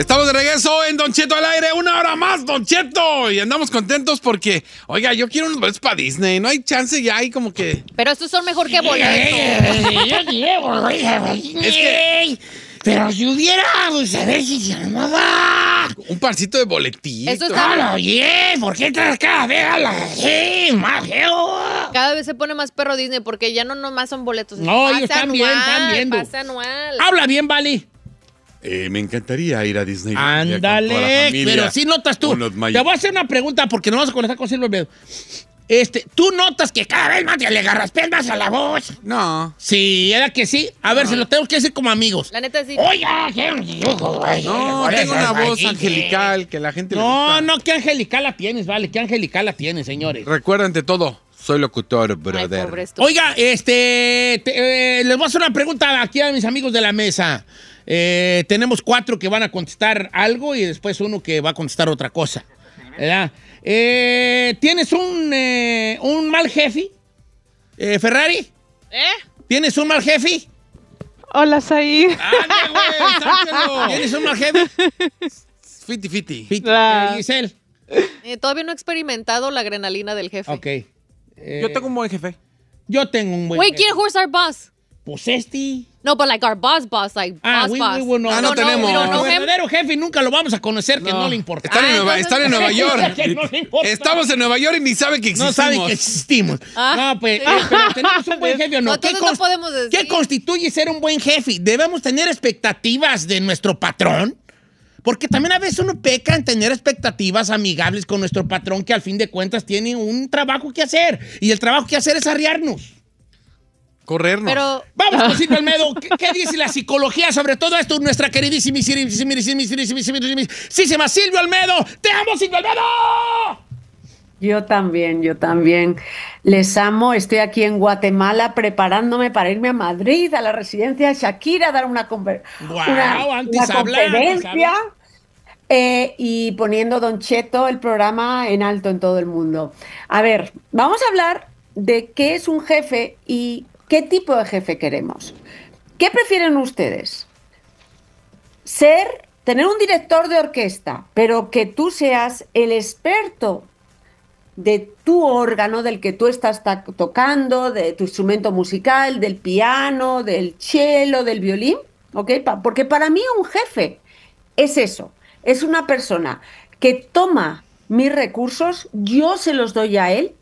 Estamos de regreso en Don Cheto al aire, una hora más, Don Cheto. Y andamos contentos porque, oiga, yo quiero unos boletos para Disney. No hay chance ya, hay como que... Pero estos son mejor que boletos. Es que... Pero si hubiera, pues a ver si se armaba. Un parcito de boletitos. Eso está... ¡Hala, oye! ¿Por qué estás cada vez así, más feo? Cada vez se pone más perro Disney porque ya no nomás son boletos. No, ellos están viendo. Pasa anual. Habla bien, Vali. Me encantaría ir a Disney. Ándale, pero sí notas tú. Te voy a hacer una pregunta porque no vas a conectar con Silvio Almedo. ¿Tú notas que cada vez más te le agarraspeas más a la voz? No. Sí, ¿era que sí? A ver, se lo tengo que decir como amigos. La neta sí. Oiga, No, tengo una voz angelical que la gente le gusta. No, qué angelical la tienes, vale, qué angelical la tienes, señores. Recuerda ante todo, soy locutor, brother. Ay, pobre estúpido. Oiga, les voy a hacer una pregunta aquí a mis amigos de la mesa. Tenemos 4 que van a contestar algo y después uno que va a contestar otra cosa, ¿verdad? ¿Tienes un mal jefe? ¿Ferrari? ¿Tienes un mal jefe? Hola, Saí. ¡Ande, güey! ¡Sáquelo! ¿Tienes un mal jefe? Fiti. Giselle. Todavía no he experimentado la adrenalina del jefe. Ok. Yo tengo un buen jefe. Yo tengo un buen Wait, jefe. who's our boss? Pues este. No, but like our boss, like boss. no tenemos. We don't know El him. verdadero jefe nunca lo vamos a conocer, que no le importa. Están en Nueva York. Que no le importa. Estamos en Nueva York y ni sabe que existimos. No sabe que existimos. No, pues, pero tenemos un buen jefe o no. No, entonces no podemos decir. ¿Qué constituye ser un buen jefe? ¿Debemos tener expectativas de nuestro patrón? Porque también a veces uno peca en tener expectativas amigables con nuestro patrón que al fin de cuentas tiene un trabajo que hacer. Y el trabajo que hacer es arriarnos. Corrernos. Pero Vamos con Silvio Almedo. ¿Qué dice la psicología sobre todo esto? Nuestra queridísima Silvio Almedo. ¡Te amo, Silvio Almedo! Yo también. Les amo. Estoy aquí en Guatemala preparándome para irme a Madrid, a la residencia de Shakira, a dar una conferencia y poniendo Don Cheto, el programa, en alto en todo el mundo. A ver, vamos a hablar de qué es un jefe y qué tipo de jefe queremos. ¿Qué prefieren ustedes? Tener un director de orquesta, pero que tú seas el experto de tu órgano, del que tú estás tocando, de tu instrumento musical, del piano, del cello, del violín, ¿ok? Porque para mí un jefe es eso, es una persona que toma mis recursos, yo se los doy a él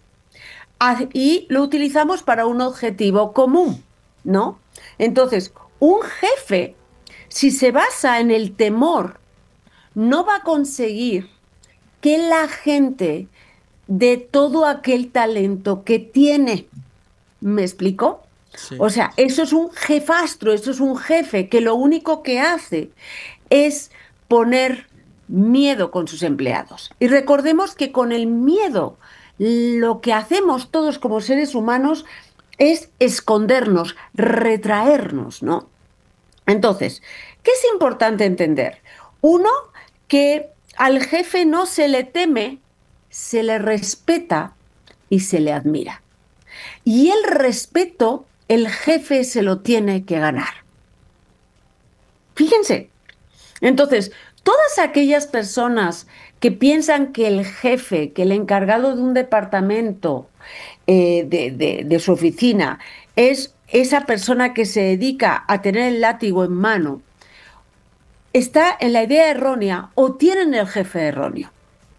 y lo utilizamos para un objetivo común, ¿no? Entonces, un jefe, si se basa en el temor, no va a conseguir que la gente de todo aquel talento que tiene. ¿Me explico? Sí. O sea, eso es un jefastro, eso es un jefe que lo único que hace es poner miedo con sus empleados. Y recordemos que con el miedo lo que hacemos todos como seres humanos es escondernos, retraernos, ¿no? Entonces, ¿qué es importante entender? Uno, que al jefe no se le teme, se le respeta y se le admira. Y el respeto, el jefe se lo tiene que ganar. Fíjense. Entonces, todas aquellas personas que piensan que el jefe, que el encargado de un departamento de su oficina es esa persona que se dedica a tener el látigo en mano, está en la idea errónea o tienen el jefe erróneo.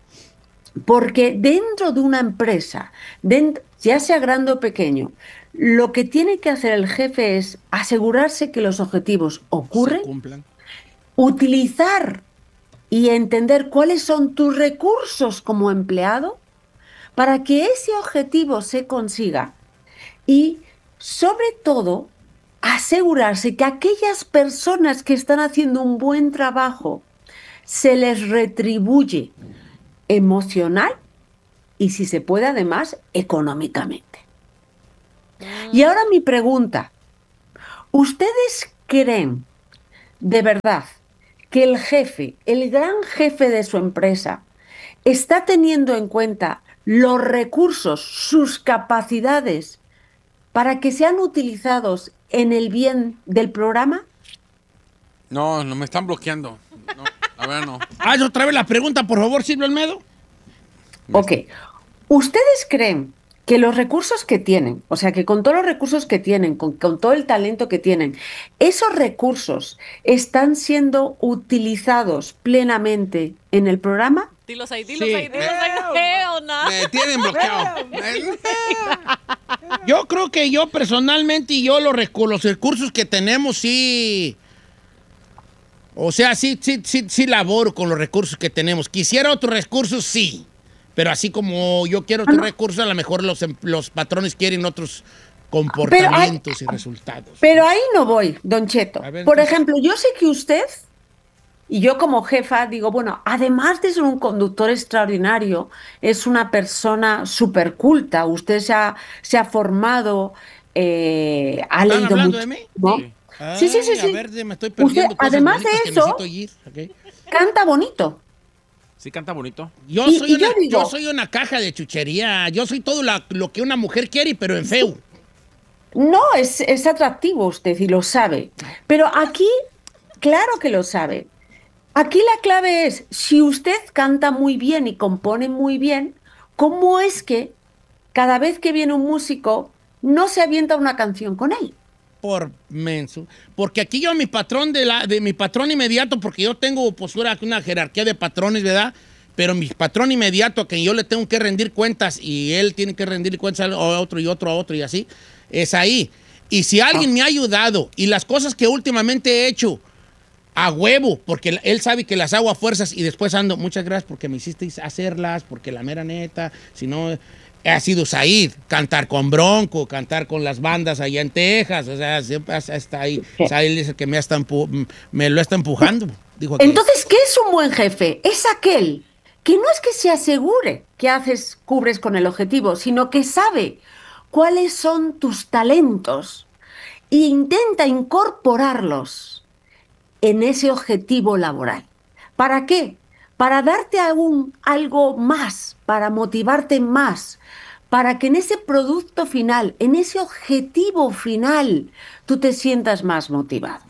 Porque dentro de una empresa, ya sea grande o pequeño, lo que tiene que hacer el jefe es asegurarse que los objetivos ocurren, utilizar y entender cuáles son tus recursos como empleado para que ese objetivo se consiga y, sobre todo, asegurarse que aquellas personas que están haciendo un buen trabajo se les retribuye emocional y, si se puede, además, económicamente. Y ahora mi pregunta, ¿ustedes creen de verdad que el jefe, el gran jefe de su empresa, está teniendo en cuenta los recursos, sus capacidades, para que sean utilizados en el bien del programa? No, me están bloqueando. No, A ver, no. Haz otra vez la pregunta, por favor, Silvio Olmedo. Ok. ¿Ustedes creen que los recursos que tienen, o sea, que con todos los recursos que tienen, con todo el talento que tienen, esos recursos están siendo utilizados plenamente en el programa? Dilos ahí, Sí. Hell no. Me tienen bloqueado. Yo creo que yo personalmente y yo los recursos que tenemos sí... O sea, sí laboro con los recursos que tenemos. Quisiera otros recursos, sí. Pero así como yo quiero otros recursos, a lo mejor los patrones quieren otros comportamientos y resultados. Pero ahí no voy, Don Cheto. A ver, Por entonces. ejemplo, yo sé que usted, y yo como jefa digo, bueno, además de ser un conductor extraordinario, es una persona súper culta. Usted se ha formado, ha ¿Están leído hablando mucho. de mí? ¿No? Sí, sí, sí, Ay, sí. A ver, me estoy perdiendo Usted, cosas además de bonitas que eso, necesito oír, ¿ok? canta bonito. Sí, canta bonito. Yo Y- soy y yo digo- yo soy una caja de chuchería. Yo soy todo lo que una mujer quiere, pero en feo. No, es atractivo usted y lo sabe. Pero aquí, claro que lo sabe. Aquí la clave es, si usted canta muy bien y compone muy bien, ¿cómo es que cada vez que viene un músico no se avienta una canción con él? Por menso. Porque aquí yo, mi patrón de mi patrón inmediato, porque yo tengo pues una jerarquía de patrones, ¿verdad? Pero mi patrón inmediato, a quien yo le tengo que rendir cuentas y él tiene que rendir cuentas a otro y otro a otro y así, es ahí. Y si alguien me ha ayudado y las cosas que últimamente he hecho a huevo, porque él sabe que las hago a fuerzas y después ando, muchas gracias porque me hicisteis hacerlas, porque la mera neta, si no... Ha sido Said, cantar con Bronco, cantar con las bandas allá en Texas, o sea, siempre está ahí. Said es el que me lo está empujando. Dijo aquel. Entonces, ¿qué es un buen jefe? Es aquel que no es que se asegure que cubres con el objetivo, sino que sabe cuáles son tus talentos e intenta incorporarlos en ese objetivo laboral. ¿Para qué? Para darte aún algo más, para motivarte más, para que en ese producto final, en ese objetivo final, tú te sientas más motivado.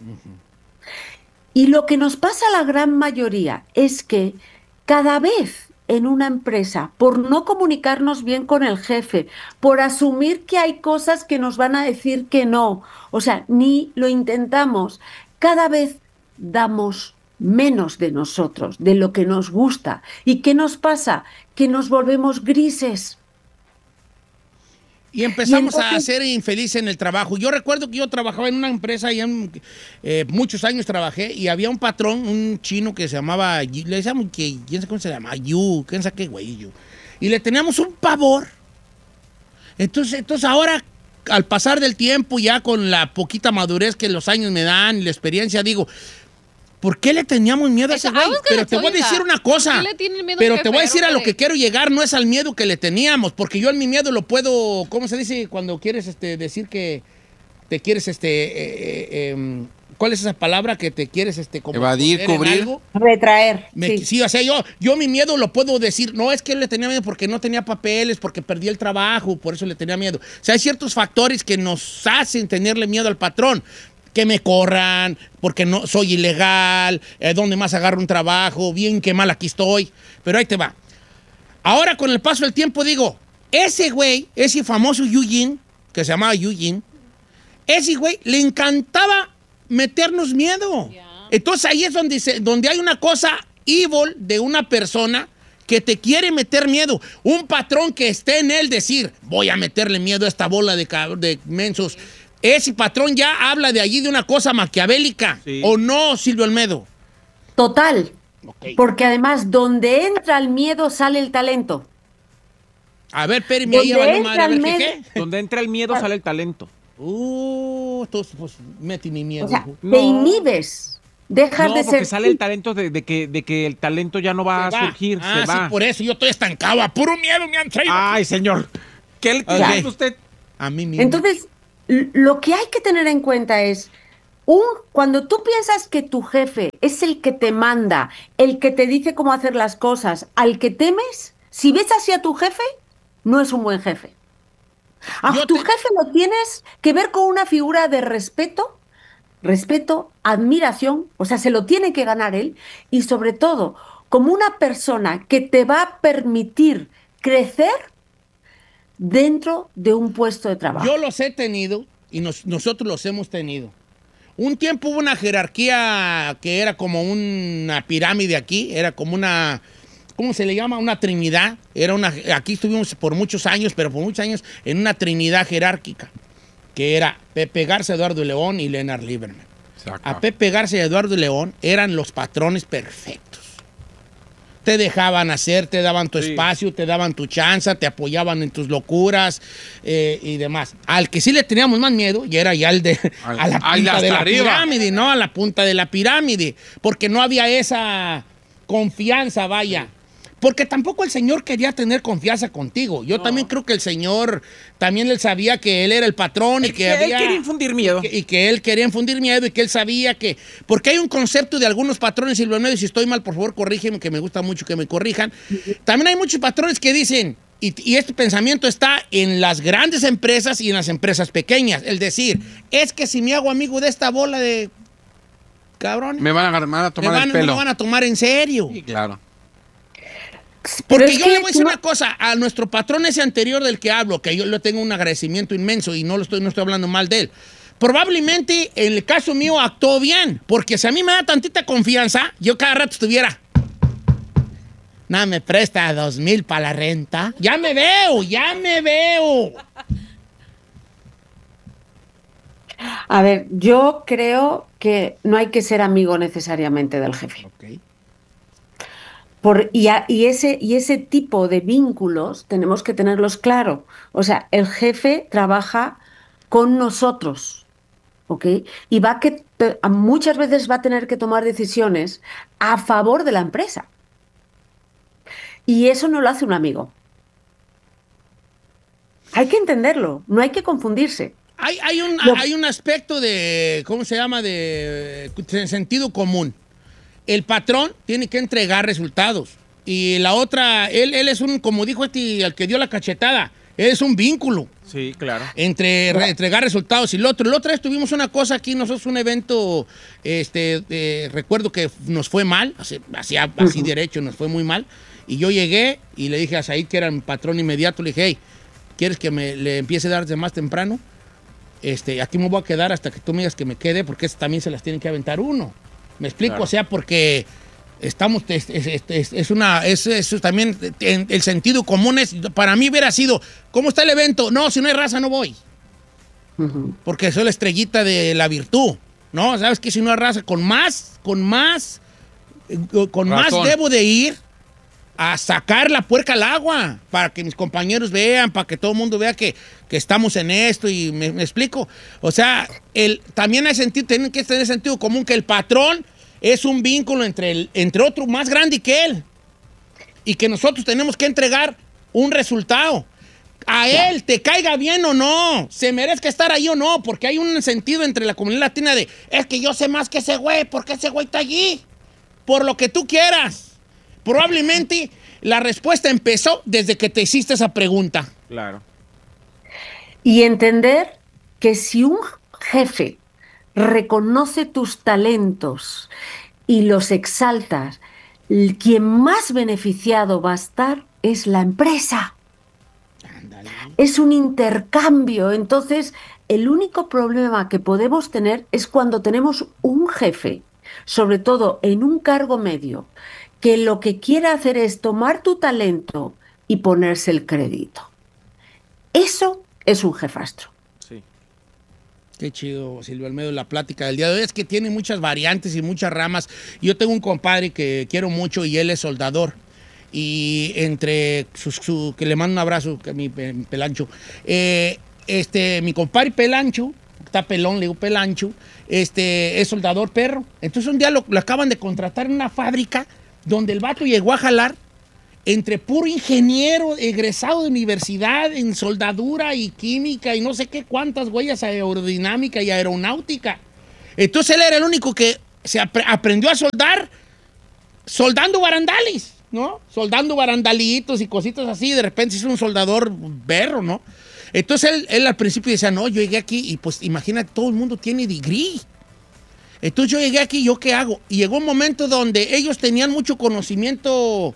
Y lo que nos pasa a la gran mayoría es que cada vez en una empresa, por no comunicarnos bien con el jefe, por asumir que hay cosas que nos van a decir que no, o sea, ni lo intentamos, cada vez damos menos de nosotros, de lo que nos gusta. ¿Y qué nos pasa? Que nos volvemos grises. Y empezamos Y entonces- a ser infelices en el trabajo. Yo recuerdo que yo trabajaba en una empresa, y muchos años trabajé, y había un patrón, un chino que se llamaba, le decíamos que, quién sabe cómo se llama, quién sabe qué güey, Yu. Y le teníamos un pavor. Entonces ahora, al pasar del tiempo, ya con la poquita madurez que los años me dan y la experiencia, digo, ¿por qué le teníamos miedo a ese güey? Pero te voy a decir una cosa. ¿Por qué le tienen miedo Pero al te voy a jefe, decir a lo hombre? que quiero llegar, no es al miedo que le teníamos, porque yo en mi miedo lo puedo, ¿cómo se dice? Cuando quieres decir que te quieres, ¿cuál es esa palabra que te quieres, como Evadir, esconder en cubrir. algo? Retraer. Sí. Sí. O sea, yo mi miedo lo puedo decir, no es que le tenía miedo porque no tenía papeles, porque perdí el trabajo, por eso le tenía miedo. O sea, hay ciertos factores que nos hacen tenerle miedo al patrón. Que me corran, porque no soy ilegal, ¿dónde más agarro un trabajo? Bien que mal aquí estoy. Pero ahí te va. Ahora, con el paso del tiempo, digo, ese güey, ese famoso Eugene, que se llamaba Eugene, ese güey le encantaba meternos miedo. Ya. Entonces ahí es donde hay una cosa evil de una persona que te quiere meter miedo. Un patrón que esté en él decir, voy a meterle miedo a esta bola de mensos. Ese patrón ya habla de allí de una cosa maquiavélica. Sí. ¿O no, Silvio Olmedo? Total. Ok. Porque además, donde entra el miedo, sale el talento. A ver, espérame ahí, ¿Dónde valió madre, a ver, entra el ¿qué? Donde entra el miedo sale el talento. Entonces, pues, mete mi miedo. O sea, hijo. No. te inhibes. Dejas No, de porque ser. sale el talento de que el talento ya no va Se a va. surgir, Ah, se va. sí, por eso yo estoy estancado. A puro miedo me han traído. Ay, señor. ¿Qué le Ok. dice usted? A mí mismo. Entonces, lo que hay que tener en cuenta es, cuando tú piensas que tu jefe es el que te manda, el que te dice cómo hacer las cosas, al que temes, si ves así a tu jefe, no es un buen jefe. A Yo tu te- jefe lo tienes que ver con una figura de respeto respeto, admiración, o sea, se lo tiene que ganar él, y sobre todo, como una persona que te va a permitir crecer dentro de un puesto de trabajo. Yo los he tenido y nosotros los hemos tenido. Un tiempo hubo una jerarquía que era como una pirámide aquí, era como una, ¿cómo se le llama? Una trinidad. Aquí estuvimos por muchos años, pero por muchos años en una trinidad jerárquica, que era Pepe Garza, Eduardo León y Leonard Lieberman. A Pepe Garza y Eduardo León eran los patrones perfectos. Te dejaban hacer, te daban tu espacio, te daban tu chance, te apoyaban en tus locuras y demás. Al que sí le teníamos más miedo, y era ya a la punta de la pirámide, ¿no? A la punta de la pirámide, porque no había esa confianza, vaya. Porque tampoco el señor quería tener confianza contigo. Yo también creo que el señor, también él sabía que él era el patrón y que él quería infundir miedo. Y que él quería infundir miedo y que él sabía que... Porque hay un concepto de algunos patrones, Silvio Almeida, y si estoy mal, por favor, corrígeme, que me gusta mucho que me corrijan. También hay muchos patrones que dicen, y este pensamiento está en las grandes empresas y en las empresas pequeñas. El decir, es que si me hago amigo de esta bola de cabrones... Me van a tomar el pelo. Me van a tomar en serio. Sí, claro. Porque yo le voy a decir una cosa, a nuestro patrón ese anterior del que hablo, que yo le tengo un agradecimiento inmenso y no estoy hablando mal de él. Probablemente, en el caso mío, actuó bien, porque si a mí me da tantita confianza, yo cada rato estuviera... Nada, me presta 2,000 para la renta. Ya me veo. A ver, yo creo que no hay que ser amigo necesariamente del jefe. Okay. Y ese tipo de vínculos tenemos que tenerlos claro. O sea, el jefe trabaja con nosotros, ¿ok? Y muchas veces va a tener que tomar decisiones a favor de la empresa. Y eso no lo hace un amigo. Hay que entenderlo, no hay que confundirse. Hay un aspecto de, ¿cómo se llama? De sentido común. El patrón tiene que entregar resultados. Y la otra, él es como dijo al que dio la cachetada, él es un vínculo. Sí, claro. Entre entregar resultados y el otro. La otra vez tuvimos una cosa aquí, nosotros un evento, recuerdo que nos fue mal, así derecho, nos fue muy mal. Y yo llegué y le dije a Said, que era mi patrón inmediato, le dije, hey, ¿quieres que le empiece a dar de más temprano? Aquí me voy a quedar hasta que tú me digas que me quede, porque también se las tiene que aventar uno. ¿Me explico? Claro. O sea, porque estamos, eso también, el sentido común para mí hubiera sido, ¿cómo está el evento? No, si no hay raza no voy. Porque soy la estrellita de la virtud, ¿no? ¿Sabes qué? Si no hay raza, con más debo de ir a sacar la puerca al agua, para que mis compañeros vean, para que todo el mundo vea que estamos en esto, y me explico. O sea, también tienen que tener sentido común que el patrón es un vínculo entre otro más grande que él, y que nosotros tenemos que entregar un resultado. A él, te caiga bien o no, se merezca estar ahí o no, porque hay un sentido entre la comunidad latina de, es que yo sé más que ese güey, porque ese güey está allí, por lo que tú quieras. Probablemente la respuesta empezó desde que te hiciste esa pregunta. Claro. Y entender que si un jefe reconoce tus talentos y los exaltas, quien más beneficiado va a estar es la empresa. Ándale. Es un intercambio. Entonces, el único problema que podemos tener es cuando tenemos un jefe, sobre todo en un cargo medio, que lo que quiere hacer es tomar tu talento y ponerse el crédito. Eso es un jefastro. Sí. Qué chido, Silvio Almeida, la plática del día de hoy. Es que tiene muchas variantes y muchas ramas. Yo tengo un compadre que quiero mucho y él es soldador. Y entre que le mando un abrazo a mi Pelancho. Mi compadre Pelancho, está pelón, le digo Pelancho, es soldador perro. Entonces un día lo acaban de contratar en una fábrica donde el vato llegó a jalar entre puro ingeniero egresado de universidad en soldadura y química y no sé qué cuántas huellas aerodinámica y aeronáutica. Entonces él era el único que se aprendió a soldar soldando barandales, ¿no? Soldando barandalitos y cositas así. De repente es un soldador berro, ¿no? Entonces él al principio decía, no, yo llegué aquí y pues imagínate, todo el mundo tiene degree. Entonces yo llegué aquí, ¿yo qué hago? Y llegó un momento donde ellos tenían mucho conocimiento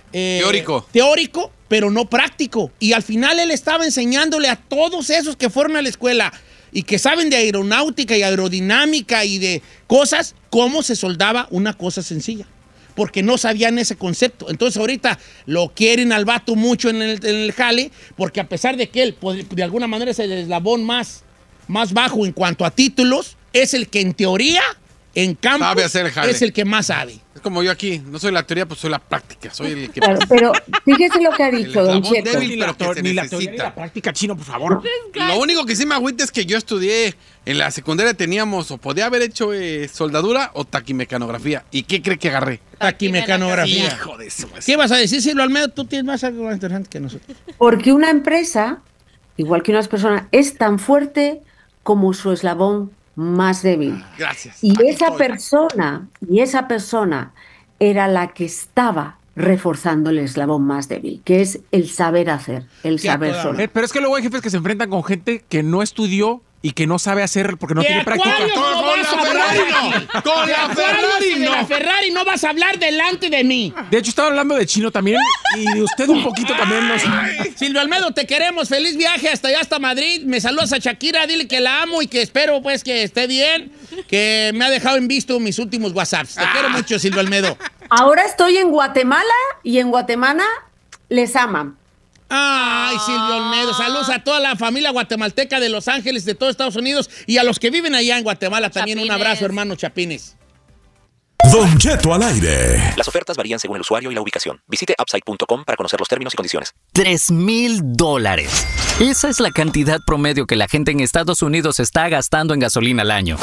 teórico, pero no práctico. Y al final él estaba enseñándole a todos esos que fueron a la escuela y que saben de aeronáutica y aerodinámica y de cosas, cómo se soldaba una cosa sencilla. Porque no sabían ese concepto. Entonces ahorita lo quieren al vato mucho en el jale, porque a pesar de que él, pues, de alguna manera es el eslabón más bajo en cuanto a títulos, es el que en teoría, en campo, es el que más sabe. Es como yo aquí, no soy la teoría, pues soy la práctica. Soy el que... Claro, pero fíjese lo que ha dicho Don Cheto. Débil, pero que se ni la necesita. teoría ni la práctica, Chino, por favor. Lo único que sí me agüita es que yo estudié, en la secundaria teníamos, o podía haber hecho soldadura o taquimecanografía. ¿Y qué cree que agarré? Taquimecanografía. Hijo de eso. ¿Qué vas a decir, Silvio Almedo? Tú tienes más algo más interesante que nosotros. Porque una empresa, igual que unas personas, es tan fuerte como su eslabón más débil. Gracias. Y Aquí esa estoy. persona era la que estaba reforzando el eslabón más débil, que es el saber hacer, el saber soldar. Pero es que luego hay jefes que se enfrentan con gente que no estudió y que no sabe hacer porque no tiene práctica. No vas a hablar, Con la Ferrari no. La Ferrari no vas a hablar delante de mí. De hecho, estaba hablando de Chino también y de usted un poquito también. Silvio Almedo, te queremos. Feliz viaje hasta allá, hasta Madrid. Me saludas a Shakira, dile que la amo y que espero pues que esté bien, que me ha dejado en visto mis últimos WhatsApps. Te quiero mucho, Silvio Almedo. Ahora estoy en Guatemala y en Guatemala les aman. Ay, Silvio Almedo, saludos a toda la familia guatemalteca de Los Ángeles, de todo Estados Unidos y a los que viven allá en Guatemala también. Chapines. Un abrazo, hermano Chapines. Don Cheto al aire. Las ofertas varían según el usuario y la ubicación. Visite upside.com para conocer los términos y condiciones. $3,000. Esa es la cantidad promedio que la gente en Estados Unidos está gastando en gasolina al año.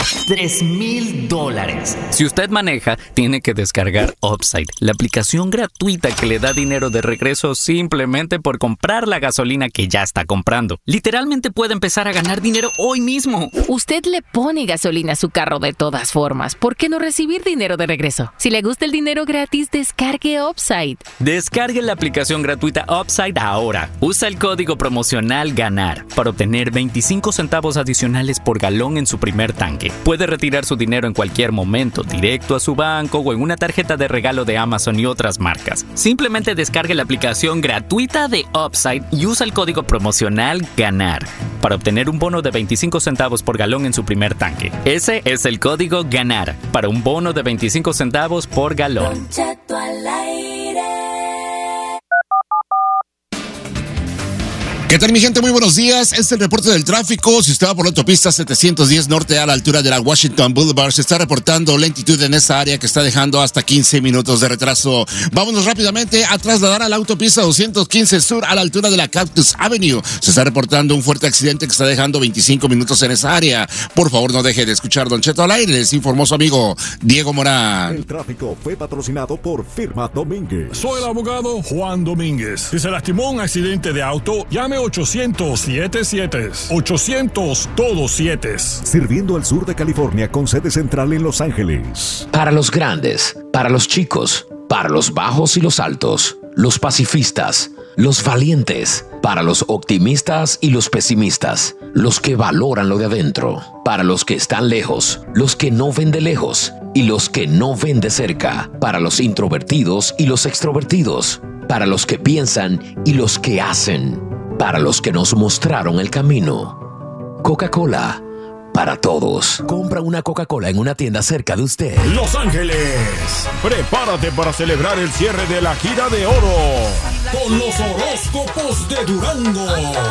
$3,000. Si usted maneja, tiene que descargar Upside, la aplicación gratuita que le da dinero de regreso simplemente por comprar la gasolina que ya está comprando. Literalmente puede empezar a ganar dinero hoy mismo. Usted le pone gasolina a su carro de todas formas. ¿Por qué no recibir dinero de regreso? Si le gusta el dinero gratis, descargue Upside. Descargue la aplicación gratuita Upside ahora. Usa el código promocional GANAR para obtener 25 centavos adicionales por galón en su primer tanque. Puede retirar su dinero en cualquier momento, directo a su banco o en una tarjeta de regalo de Amazon y otras marcas. Simplemente descargue la aplicación gratuita de Upside y usa el código promocional GANAR para obtener un bono de 25 centavos por galón en su primer tanque. Ese es el código GANAR para un bono de 25 centavos por galón. ¿Qué tal, mi gente? Muy buenos días. Este es el reporte del tráfico. Si usted va por la autopista 710 norte a la altura de la Washington Boulevard, se está reportando lentitud en esa área que está dejando hasta 15 minutos de retraso. Vámonos rápidamente a trasladar a la autopista 215 sur a la altura de la Cactus Avenue. Se está reportando un fuerte accidente que está dejando 25 minutos en esa área. Por favor, no deje de escuchar Don Cheto al aire. Les informó su amigo Diego Morán. El tráfico fue patrocinado por Firma Domínguez. Soy el abogado Juan Domínguez. Si se lastimó un accidente de auto, llame 800-77. 800 todos 7. Sirviendo al sur de California con sede central en Los Ángeles. Para los grandes, para los chicos, para los bajos y los altos, los pacifistas, los valientes, para los optimistas y los pesimistas, los que valoran lo de adentro, para los que están lejos, los que no ven de lejos y los que no ven de cerca, para los introvertidos y los extrovertidos, para los que piensan y los que hacen, para los que nos mostraron el camino. Coca-Cola, para todos. Compra una Coca-Cola en una tienda cerca de usted. Los Ángeles, prepárate para celebrar el cierre de la gira de oro con los horóscopos de Durango.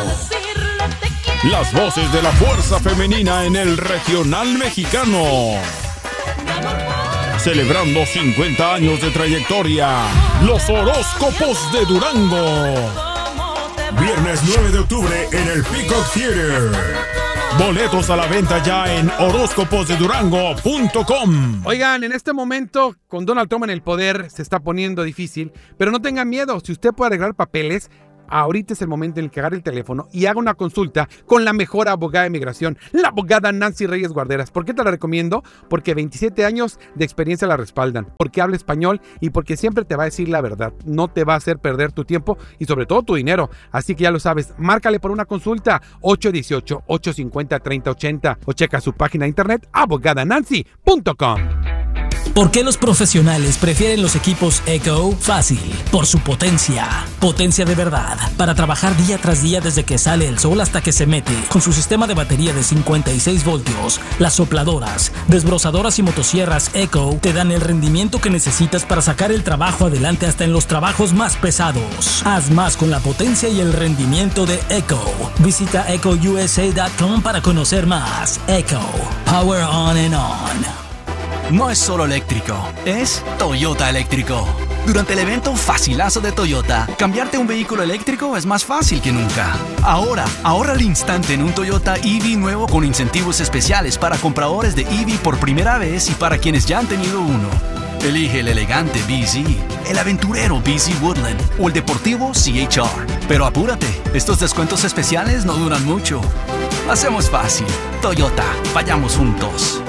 Las voces de la fuerza femenina en el regional mexicano. Celebrando 50 años de trayectoria, los horóscopos de Durango. Viernes 9 de octubre en el Peacock Theater. Boletos a la venta ya en horóscoposdedurango.com. Oigan, en este momento, con Donald Trump en el poder, se está poniendo difícil, pero no tengan miedo. Si usted puede arreglar papeles, ahorita es el momento en el que agarre el teléfono y haga una consulta con la mejor abogada de migración, la abogada Nancy Reyes Guarderas. ¿Por qué te la recomiendo? Porque 27 años de experiencia la respaldan, porque habla español y porque siempre te va a decir la verdad. No te va a hacer perder tu tiempo y sobre todo tu dinero. Así que ya lo sabes, márcale por una consulta 818-850-3080 o checa su página de internet abogadanancy.com. ¿Por qué los profesionales prefieren los equipos Echo? Fácil, por su potencia. Potencia de verdad, para trabajar día tras día desde que sale el sol hasta que se mete. Con su sistema de batería de 56 voltios, las sopladoras, desbrozadoras y motosierras Echo te dan el rendimiento que necesitas para sacar el trabajo adelante hasta en los trabajos más pesados. Haz más con la potencia y el rendimiento de Echo. Visita echousa.com para conocer más. Echo, power on and on. No es solo eléctrico, es Toyota eléctrico. Durante el evento Facilazo de Toyota, cambiarte a un vehículo eléctrico es más fácil que nunca. Ahora, ahorra al instante en un Toyota EV nuevo con incentivos especiales para compradores de EV por primera vez y para quienes ya han tenido uno. Elige el elegante BZ, el aventurero BZ Woodland o el deportivo CHR. Pero apúrate, estos descuentos especiales no duran mucho. Hacemos fácil. Toyota, vayamos juntos.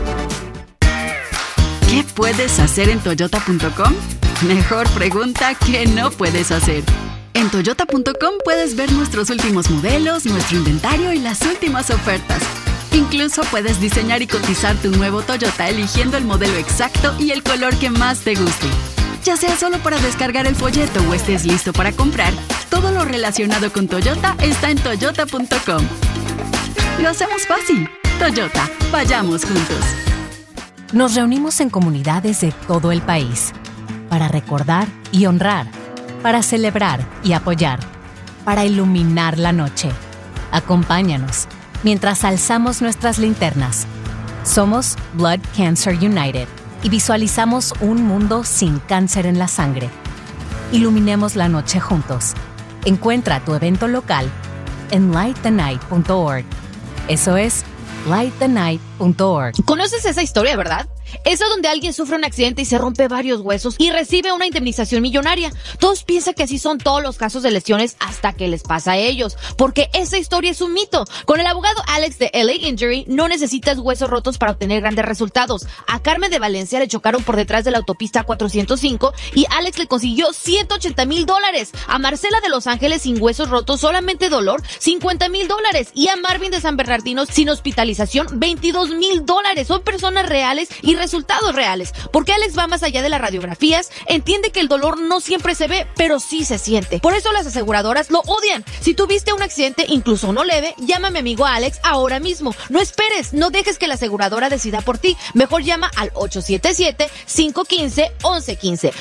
¿Qué puedes hacer en Toyota.com? Mejor pregunta, ¿qué no puedes hacer? En Toyota.com puedes ver nuestros últimos modelos, nuestro inventario y las últimas ofertas. Incluso puedes diseñar y cotizar tu nuevo Toyota eligiendo el modelo exacto y el color que más te guste. Ya sea solo para descargar el folleto o estés listo para comprar, todo lo relacionado con Toyota está en Toyota.com. Lo hacemos fácil. Toyota, vayamos juntos. Nos reunimos en comunidades de todo el país para recordar y honrar, para celebrar y apoyar, para iluminar la noche. Acompáñanos mientras alzamos nuestras linternas. Somos Blood Cancer United y visualizamos un mundo sin cáncer en la sangre. Iluminemos la noche juntos. Encuentra tu evento local en lightthenight.org. Eso es lightthenight.org. ¿Conoces esa historia, verdad? Esa donde alguien sufre un accidente y se rompe varios huesos y recibe una indemnización millonaria. Todos piensan que así son todos los casos de lesiones hasta que les pasa a ellos, porque esa historia es un mito. Con el abogado Alex de LA Injury no necesitas huesos rotos para obtener grandes resultados. A Carmen de Valencia le chocaron por detrás de la autopista 405 y Alex le consiguió $180,000. A Marcela de Los Ángeles sin huesos rotos, solamente dolor, $50,000. Y a Marvin de San Bernardino sin hospitalización, $22,000. Son personas reales y resultados reales, porque Alex va más allá de las radiografías, entiende que el dolor no siempre se ve, pero sí se siente. Por eso las aseguradoras lo odian. Si tuviste un accidente, incluso uno leve, llama a mi amigo Alex ahora mismo. No esperes, no dejes que la aseguradora decida por ti. Mejor llama al 877-515-1115.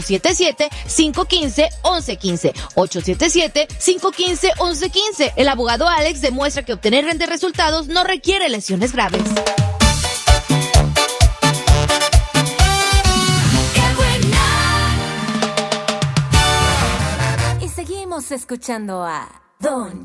877-515-1115. 877-515-1115. El abogado Alex demuestra que obtener grandes resultados no requiere lesiones graves. Escuchando a Don